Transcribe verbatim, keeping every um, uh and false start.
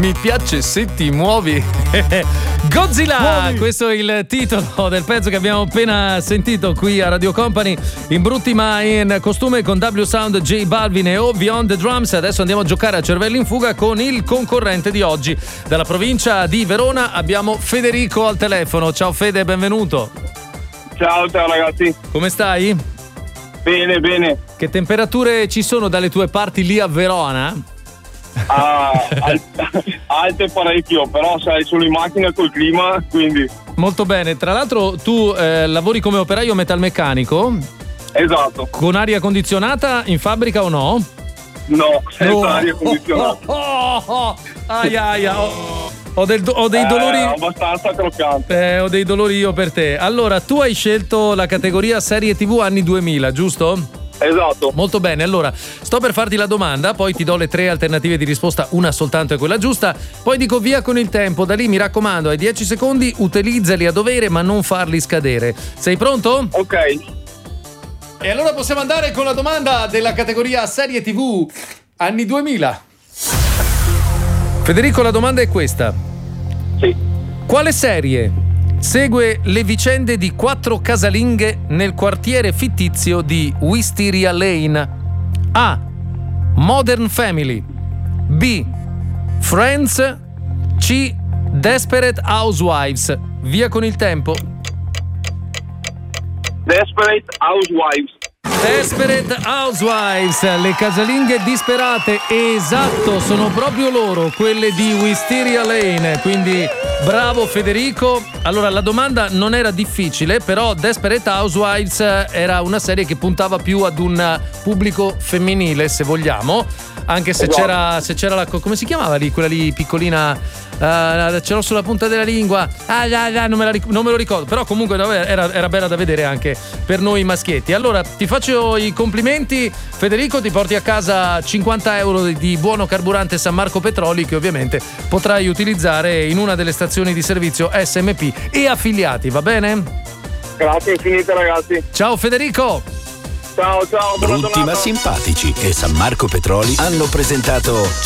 Mi piace se ti muovi. Godzilla, muovi. Questo è il titolo del pezzo che abbiamo appena sentito qui a Radio Company, in brutti ma in costume, con W Sound, J Balvin e O Beyond the Drums. Adesso andiamo a giocare a cervelli in fuga con il concorrente di oggi. Dalla provincia di Verona abbiamo Federico al telefono. Ciao Fede, benvenuto. Ciao, ciao ragazzi. Come stai? Bene, bene. Che temperature ci sono dalle tue parti lì a Verona? Ah, alte parecchio, però sai, sono in macchina col clima, quindi. Molto bene. Tra l'altro tu eh, lavori come operaio metalmeccanico? Esatto. Con aria condizionata in fabbrica o no? No, senza no. aria condizionata. Oh, oh, oh. Aia, aia. Oh. Ho, del, ho dei dolori eh, abbastanza croccante. eh, Ho dei dolori io per te. Allora, tu hai scelto la categoria serie tivù anni duemila, giusto? Esatto. Molto bene, allora sto per farti la domanda, poi ti do le tre alternative di risposta, una soltanto è quella giusta, poi dico via con il tempo. Da lì, mi raccomando, hai dieci secondi, utilizzali a dovere ma non farli scadere. Sei pronto? Ok. E allora possiamo andare con la domanda della categoria serie tivù anni duemila. Federico, la domanda è questa. Sì. Quale serie segue le vicende di quattro casalinghe nel quartiere fittizio di Wisteria Lane? A. Modern Family. B. Friends. C. Desperate Housewives. Via con il tempo. Desperate Housewives. Desperate Housewives, le casalinghe disperate, esatto, sono proprio loro, quelle di Wisteria Lane, quindi bravo Federico. Allora, la domanda non era difficile, però Desperate Housewives era una serie che puntava più ad un pubblico femminile, se vogliamo, anche se c'era, se c'era la, come si chiamava lì, quella lì piccolina, uh, ce l'ho sulla punta della lingua, ah, ah, ah, non, me la, non me lo ricordo, però comunque era, era bella da vedere anche per noi maschietti. Allora, ti faccio i complimenti Federico, ti porti a casa cinquanta euro di buono carburante San Marco Petroli, che ovviamente potrai utilizzare in una delle stazioni di servizio S M P e affiliati, va bene? Grazie infinite ragazzi. Ciao Federico. Ciao ciao. Brutti ma simpatici e San Marco Petroli hanno presentato